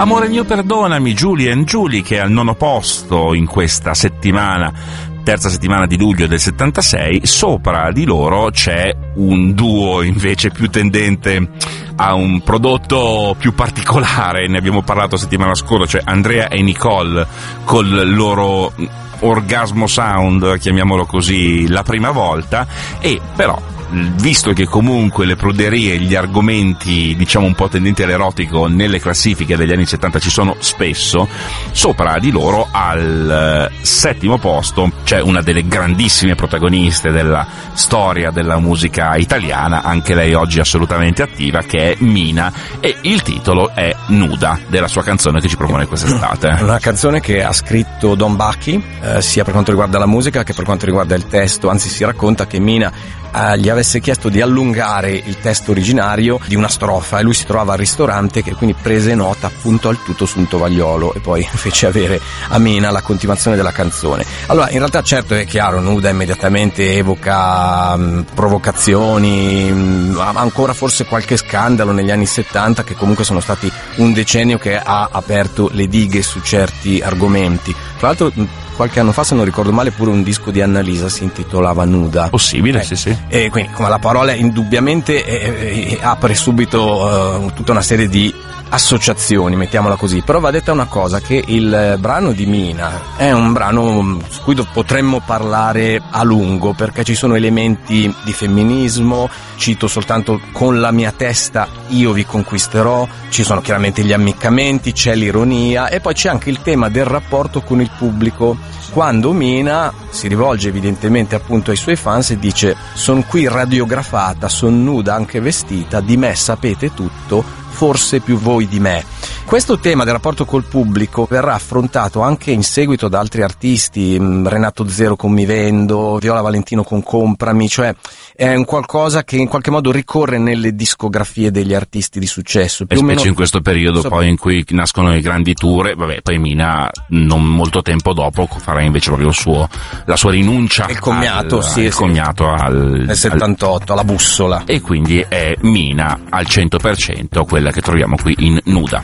Amore mio perdonami, Julie and Julie, che è al 9° posto in questa settimana, terza settimana di luglio del 76. Sopra di loro c'è un duo invece più tendente a un prodotto più particolare, ne abbiamo parlato settimana scorsa, cioè Andrea e Nicole col loro orgasmo sound, chiamiamolo così, la prima volta. E però, visto che comunque le pruderie, gli argomenti diciamo un po' tendenti all'erotico nelle classifiche degli anni 70 ci sono spesso, sopra di loro al 7° posto c'è una delle grandissime protagoniste della storia della musica italiana, anche lei oggi assolutamente attiva, che è Mina, e il titolo è Nuda, della sua canzone che ci propone quest'estate. Una canzone che ha scritto Don Bacchi, sia per quanto riguarda la musica che per quanto riguarda il testo. Anzi, si racconta che Mina gli avesse chiesto di allungare il testo originario di una strofa, e lui si trovava al ristorante, che quindi prese nota appunto al tutto su un tovagliolo e poi fece avere a Mina la continuazione della canzone. Allora, in realtà, certo, è chiaro, Nuda immediatamente evoca provocazioni, ancora forse qualche scandalo negli anni 70, che comunque sono stati un decennio che ha aperto le dighe su certi argomenti. Tra l'altro, qualche anno fa, se non ricordo male, pure un disco di Annalisa si intitolava Nuda. Possibile, sì. E quindi, come la parola indubbiamente apre subito tutta una serie di associazioni, mettiamola così. Però va detta una cosa, che il brano di Mina è un brano su cui potremmo parlare a lungo, perché ci sono elementi di femminismo, cito soltanto "con la mia testa io vi conquisterò", ci sono chiaramente gli ammiccamenti, c'è l'ironia, e poi c'è anche il tema del rapporto con il pubblico, quando Mina si rivolge evidentemente appunto ai suoi fans e dice: "Son qui radiografata, son nuda anche vestita, di me sapete tutto, forse più voi di me". Questo tema del rapporto col pubblico verrà affrontato anche in seguito da altri artisti, Renato Zero con Mi Vendo, Viola Valentino con Comprami, cioè è un qualcosa che in qualche modo ricorre nelle discografie degli artisti di successo. E specie in questo periodo poi in cui nascono i grandi tour, poi Mina non molto tempo dopo farà invece proprio la sua rinuncia, il commiato, nel 78 alla bussola, e quindi è Mina al 100%, quella che troviamo qui in Nuda.